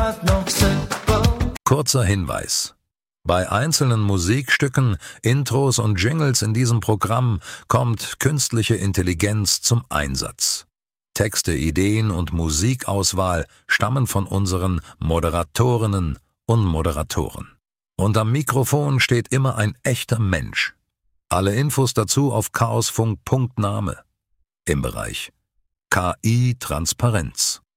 grad noch super. Kurzer Hinweis: Bei einzelnen Musikstücken, Intros und Jingles in diesem Programm kommt künstliche Intelligenz zum Einsatz. Texte, Ideen und Musikauswahl stammen von unseren Moderatorinnen und Moderatoren. Und am Mikrofon steht immer ein echter Mensch. Alle Infos dazu auf chaosfunk.name im Bereich KI Transparenz.